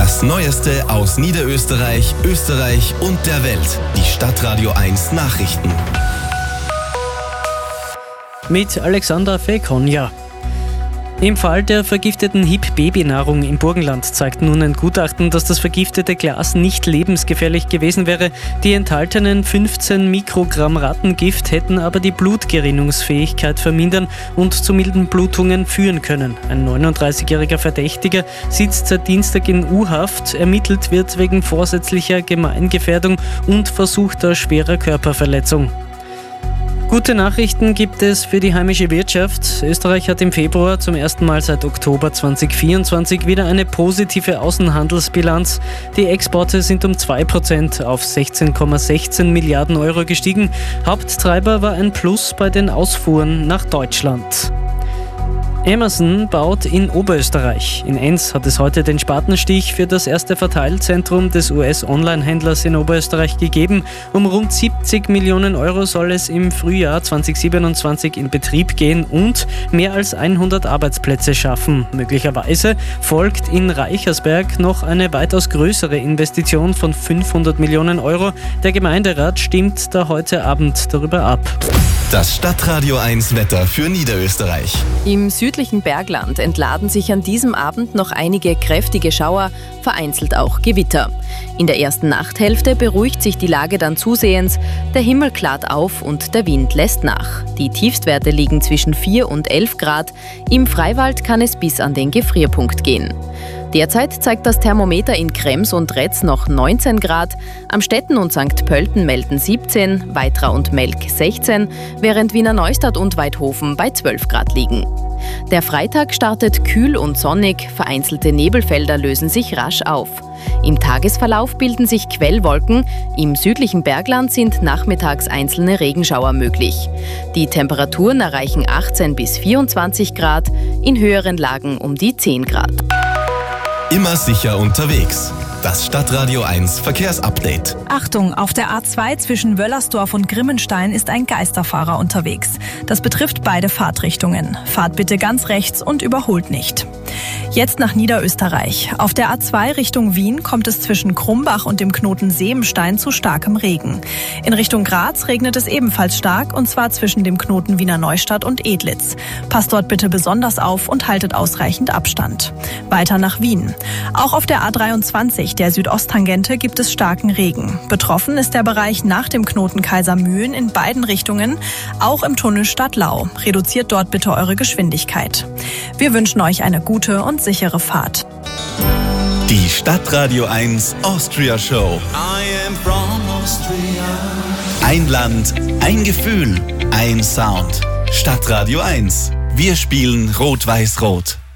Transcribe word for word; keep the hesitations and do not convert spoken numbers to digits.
Das Neueste aus Niederösterreich, Österreich und der Welt. Die Stadtradio eins Nachrichten. Mit Alexander Fekonja. Im Fall der vergifteten Hip-Babynahrung im Burgenland zeigt nun ein Gutachten, dass das vergiftete Glas nicht lebensgefährlich gewesen wäre. Die enthaltenen fünfzehn Mikrogramm Rattengift hätten aber die Blutgerinnungsfähigkeit vermindern und zu milden Blutungen führen können. Ein neununddreißigjähriger Verdächtiger sitzt seit Dienstag in U-Haft. Ermittelt wird wegen vorsätzlicher Gemeingefährdung und versuchter schwerer Körperverletzung. Gute Nachrichten gibt es für die heimische Wirtschaft. Österreich hat im Februar zum ersten Mal seit Oktober zweitausendvierundzwanzig wieder eine positive Außenhandelsbilanz. Die Exporte sind um zwei Prozent auf sechzehn Komma sechzehn Milliarden Euro gestiegen. Haupttreiber war ein Plus bei den Ausfuhren nach Deutschland. Amazon baut in Oberösterreich. In Enns hat es heute den Spatenstich für das erste Verteilzentrum des U S-Online-Händlers in Oberösterreich gegeben. Um rund siebzig Millionen Euro soll es im Frühjahr zweitausendsiebenundzwanzig in Betrieb gehen und mehr als hundert Arbeitsplätze schaffen. Möglicherweise folgt in Reichersberg noch eine weitaus größere Investition von fünfhundert Millionen Euro. Der Gemeinderat stimmt da heute Abend darüber ab. Das Stadtradio eins Wetter für Niederösterreich. Im südlichen Bergland entladen sich an diesem Abend noch einige kräftige Schauer, vereinzelt auch Gewitter. In der ersten Nachthälfte beruhigt sich die Lage dann zusehends, der Himmel klart auf und der Wind lässt nach. Die Tiefstwerte liegen zwischen vier und elf Grad, im Freiwald kann es bis an den Gefrierpunkt gehen. Derzeit zeigt das Thermometer in Krems und Retz noch neunzehn Grad, Amstetten und Sankt Pölten melden siebzehn, Weitra und Melk sechzehn, während Wiener Neustadt und Weidhofen bei zwölf Grad liegen. Der Freitag startet kühl und sonnig, vereinzelte Nebelfelder lösen sich rasch auf. Im Tagesverlauf bilden sich Quellwolken, im südlichen Bergland sind nachmittags einzelne Regenschauer möglich. Die Temperaturen erreichen achtzehn bis vierundzwanzig Grad, in höheren Lagen um die zehn Grad. Immer sicher unterwegs. Das Stadtradio eins Verkehrsupdate. Achtung, auf der A zwei zwischen Wöllersdorf und Grimmenstein ist ein Geisterfahrer unterwegs. Das betrifft beide Fahrtrichtungen. Fahrt bitte ganz rechts und überholt nicht. Jetzt nach Niederösterreich. Auf der A zwei Richtung Wien kommt es zwischen Krumbach und dem Knoten Seebenstein zu starkem Regen. In Richtung Graz regnet es ebenfalls stark, und zwar zwischen dem Knoten Wiener Neustadt und Edlitz. Passt dort bitte besonders auf und haltet ausreichend Abstand. Weiter nach Wien. Auch auf der A dreiundzwanzig, der Südosttangente, gibt es starken Regen. Betroffen ist der Bereich nach dem Knoten Kaisermühlen in beiden Richtungen, auch im Tunnel Stadtlau. Reduziert dort bitte eure Geschwindigkeit. Wir wünschen euch eine gute und sichere Fahrt. Die Stadtradio eins Austria Show. I am from Austria. Ein Land, ein Gefühl, ein Sound. Stadtradio eins. Wir spielen Rot-Weiß-Rot.